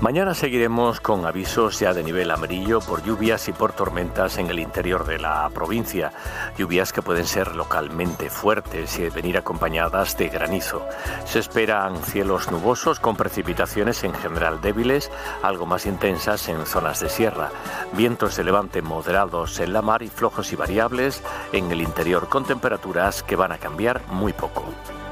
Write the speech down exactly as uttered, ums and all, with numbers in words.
Mañana seguiremos con avisos ya de nivel amarillo por lluvias y por tormentas en el interior de la provincia. Lluvias que pueden ser localmente fuertes y venir acompañadas de granizo. Se esperan cielos nubosos con precipitaciones en general débiles, algo más intensas en zonas de sierra. Vientos de levante moderados en la mar y flojos y variables en el interior con temperaturas que van a cambiar muy poco.